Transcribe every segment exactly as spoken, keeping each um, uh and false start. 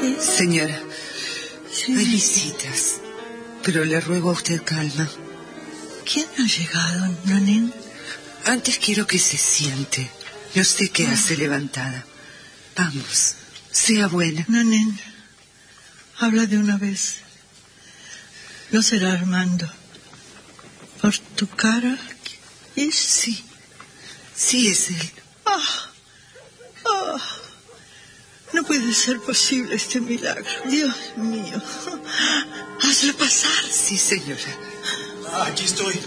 Sí. Señora, Sí. hay visitas, pero le ruego a usted calma. ¿Quién ha llegado, Nanín? Antes quiero que se siente. No sé qué hace levantada. Vamos, sea buena. Nanín, habla de una vez. No será Armando. Por tu cara, ¿Es? Sí, sí es él. Ah, ah, no puede ser posible este milagro. Dios mío, hazlo pasar. Sí, señora. Aquí estoy.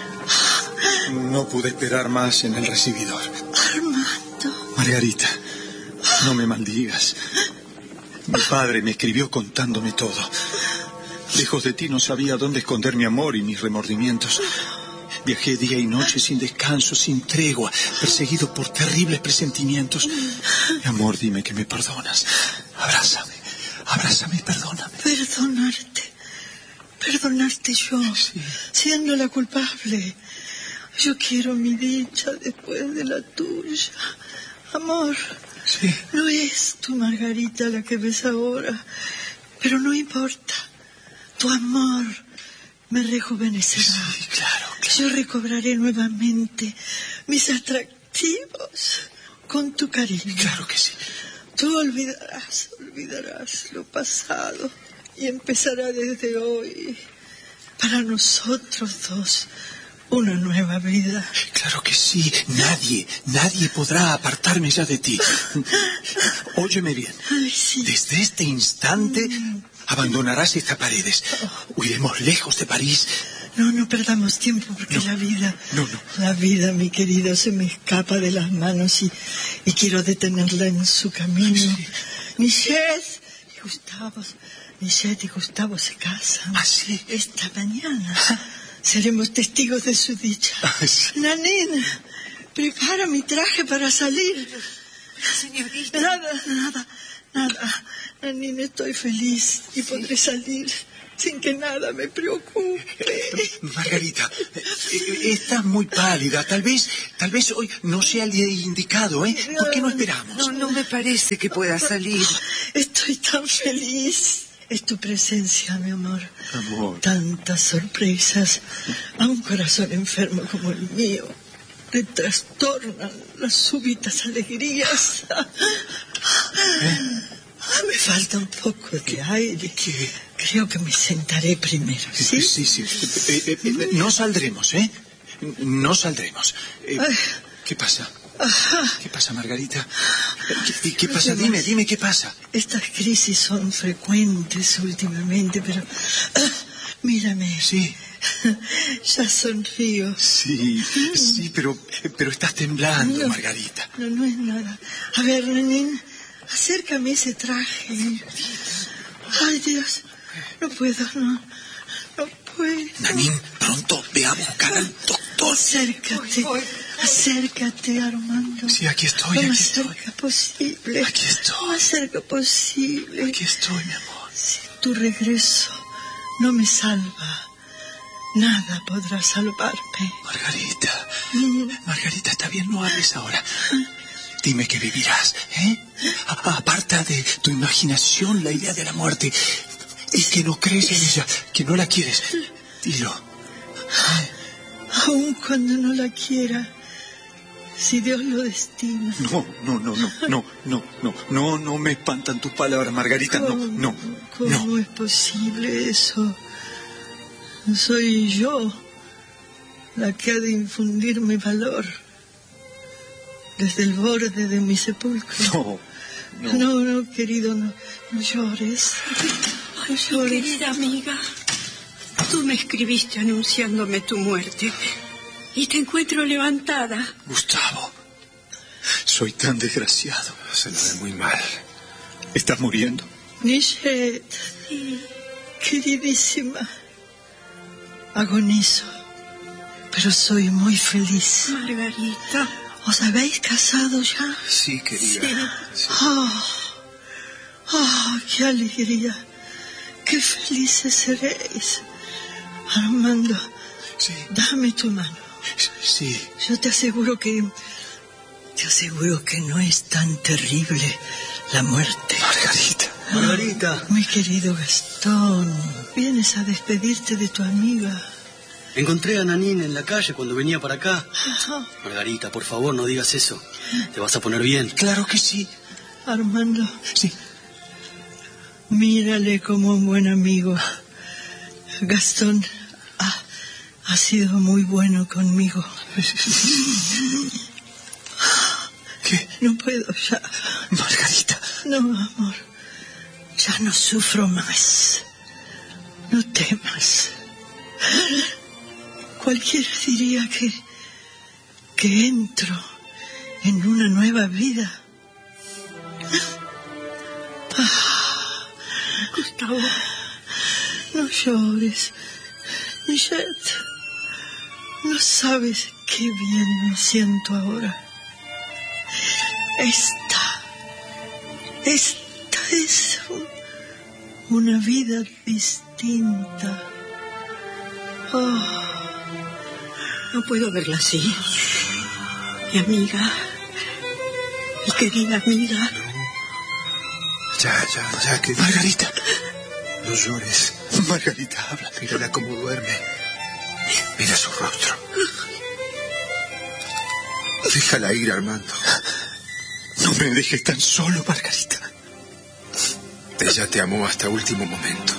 No pude esperar más en el recibidor. Armando. Margarita, no me maldigas. Mi padre me escribió contándome todo. Lejos de ti no sabía dónde esconder mi amor y mis remordimientos. Viajé día y noche sin descanso, sin tregua, perseguido por terribles presentimientos. Mi amor, dime que me perdonas. Abrázame, abrázame y perdóname. Perdonarte. Perdonarte yo, Sí. siendo la culpable. Yo quiero mi dicha después de la tuya. Amor, Sí. no es tu Margarita la que ves ahora, pero no importa. Tu amor me rejuvenecerá. Sí, claro, claro. Yo recobraré nuevamente mis atractivos con tu cariño. Claro que sí. Tú olvidarás, olvidarás lo pasado y empezará desde hoy, para nosotros dos, una nueva vida. Claro que sí. Nadie, nadie podrá apartarme ya de ti. Óyeme bien. Ay, sí. Desde este instante abandonarás estas paredes. Huiremos lejos de París. No, no perdamos tiempo porque No. la vida, No, no. la vida, mi querido, se me escapa de las manos y, y quiero detenerla en su camino. Sí. Michelle y Gustavo, Michelle y Gustavo se casan. ¿Ah, sí? Esta mañana seremos testigos de su dicha. Ah, sí. Nanine, prepara mi traje para salir. Señorita. Nada, nada, nada. Nanine, estoy feliz y podré salir sin que nada me preocupe. Margarita, eh, eh, estás muy pálida. Tal vez, tal vez hoy no sea el día indicado, ¿eh? ¿Por qué no esperamos? No, no me parece que pueda salir. Estoy tan feliz. Es tu presencia, mi amor. Amor. Tantas sorpresas. A un corazón enfermo como el mío le trastornan las súbitas alegrías. ¿Eh? Me falta un poco de aire. Creo que me sentaré primero, ¿sí? Sí, sí. Eh, eh, eh, no saldremos, ¿eh? No saldremos. Eh, Ay. ¿Qué pasa? Ajá. ¿Qué pasa, Margarita? ¿Qué, qué pasa? Dime, dime, ¿qué pasa? Estas crisis son frecuentes últimamente, pero... ah, mírame. Sí. Ya sonrío. Sí, sí, pero, pero estás temblando, No. Margarita. No, no es nada. A ver, Nanín, acércame ese traje. Ay, Dios, no puedo, no, no puedo. Nanín, pronto ve a buscar al doctor. Acércate, acércate, Armando. Sí, aquí estoy, Lo aquí más estoy. cerca posible. Aquí estoy. Lo más cerca posible. Aquí estoy, mi amor. Si tu regreso no me salva, nada podrá salvarme. Margarita, Mm. Margarita, está bien, no hables ahora. Dime que vivirás, ¿eh? A- Aparta de tu imaginación la idea de la muerte. Y que no crees en ella, que no la quieres. Dilo. Aun cuando no la quiera, si Dios lo destina. No, no, no, no, no, no, no, no, no me espantan tus palabras, Margarita. No, no, ¿Cómo no. es posible eso? Soy yo la que ha de infundirme valor desde el borde de mi sepulcro. No, no. No, no, querido, no, no llores. No llores. Querida amiga, tú me escribiste anunciándome tu muerte y te encuentro levantada. Gustavo, soy tan desgraciado. Se lo ve muy mal. ¿Estás muriendo? Michelle, queridísima, agonizo, pero soy muy feliz. Margarita. ¿Os habéis casado ya? Sí, querida. Sí. Oh, oh, qué alegría, qué felices seréis. Armando, Sí, dame tu mano. sí. Yo te aseguro que, te aseguro que no es tan terrible la muerte. Margarita. Margarita. Mi querido Gastón, vienes a despedirte de tu amiga. Encontré a Nanín en la calle cuando venía para acá. Margarita, por favor, no digas eso. Te vas a poner bien. Claro que sí. Armando. Sí. Mírale como un buen amigo. Gastón ha, ha sido muy bueno conmigo. ¿Qué? No puedo ya. Margarita. No, amor. Ya no sufro más. No temas. Cualquiera diría que... que entro en una nueva vida. Ah, Gustavo. No llores, Michette. No sabes qué bien me siento ahora. Esta, esta es una vida distinta. Oh, no puedo verla así. Mi amiga, mi querida amiga. Ya, ya, ya, que... Margarita, no llores. Margarita, habla, mírala cómo duerme. Mira su rostro. Déjala ir, Armando. No me dejes tan solo, Margarita. Ella te amó hasta último momento.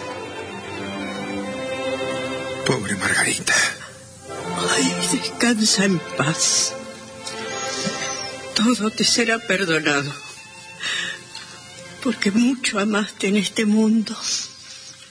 Pobre Margarita. Ay, descansa en paz. Todo te será perdonado. Porque mucho amaste en este mundo.